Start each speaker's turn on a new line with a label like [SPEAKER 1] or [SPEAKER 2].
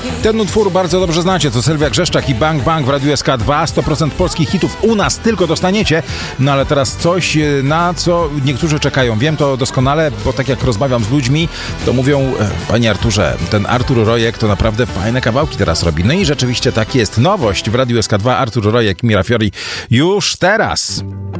[SPEAKER 1] Ten utwór bardzo dobrze znacie, to Sylwia Grzeszczak i Bang Bang w Radiu SK2. 100% polskich hitów u nas tylko dostaniecie. No ale teraz coś, na co niektórzy czekają. Wiem to doskonale, bo tak jak rozmawiam z ludźmi, to mówią: panie Arturze, ten Artur Rojek to naprawdę fajne kawałki teraz robi. No i rzeczywiście tak jest. Nowość w Radiu SK2, Artur Rojek i Mira Fiori już teraz.